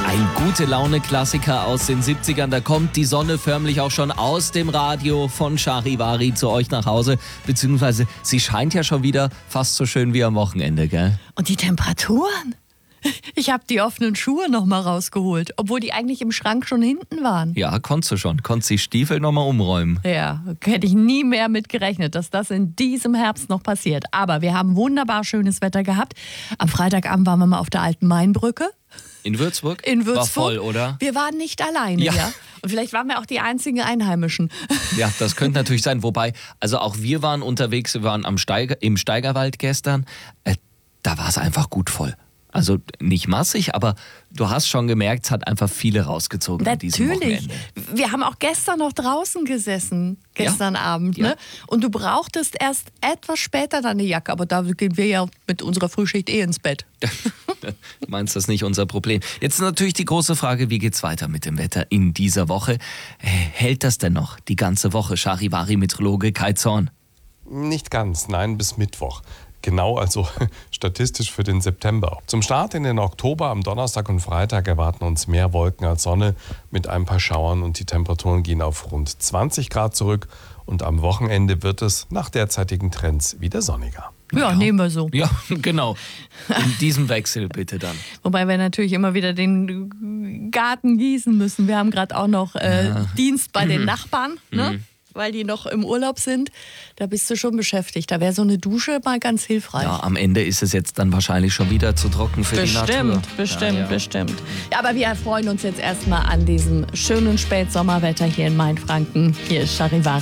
Ein Gute-Laune-Klassiker aus den 70ern. Da kommt die Sonne förmlich auch schon aus dem Radio von Charivari zu euch nach Hause. Beziehungsweise sie scheint ja schon wieder fast so schön wie am Wochenende, gell? Und die Temperaturen? Ich habe die offenen Schuhe noch mal rausgeholt, obwohl die eigentlich im Schrank schon hinten waren. Ja, konntest du schon. Konntest die Stiefel noch mal umräumen. Ja, hätte ich nie mehr mit gerechnet, dass das in diesem Herbst noch passiert. Aber wir haben wunderbar schönes Wetter gehabt. Am Freitagabend waren wir mal auf der Alten Mainbrücke. In Würzburg? In Würzburg. War voll, oder? Wir waren nicht alleine, ja. Und vielleicht waren wir auch die einzigen Einheimischen. Ja, das könnte natürlich sein. Wobei, also auch wir waren unterwegs, wir waren im Steigerwald gestern. Da war es einfach gut voll. Also nicht massig, aber du hast schon gemerkt, es hat einfach viele rausgezogen an diesem Wochenende. Natürlich. Wir haben auch gestern noch draußen gesessen, gestern Abend. Ja. Ne? Und du brauchtest erst etwas später deine Jacke, aber da gehen wir ja mit unserer Frühschicht ins Bett. Du meinst, das ist nicht unser Problem. Jetzt natürlich die große Frage, wie geht's weiter mit dem Wetter in dieser Woche? Hält das denn noch die ganze Woche? Charivari-Meteorologe Kai Zorn. Nicht ganz, nein, bis Mittwoch. Genau, also statistisch für den September. Zum Start in den Oktober am Donnerstag und Freitag erwarten uns mehr Wolken als Sonne mit ein paar Schauern und die Temperaturen gehen auf rund 20 Grad zurück. Und am Wochenende wird es nach derzeitigen Trends wieder sonniger. Ja, nehmen wir so. Ja, genau. In diesem Wechsel bitte dann. Wobei wir natürlich immer wieder den Garten gießen müssen. Wir haben gerade auch noch Dienst bei den Nachbarn, ne? Weil die noch im Urlaub sind. Da bist du schon beschäftigt. Da wäre so eine Dusche mal ganz hilfreich. Ja, am Ende ist es jetzt dann wahrscheinlich schon wieder zu trocken für die Natur. Bestimmt. Ja, aber wir erfreuen uns jetzt erstmal an diesem schönen Spätsommerwetter hier in Mainfranken. Hier ist Charivari.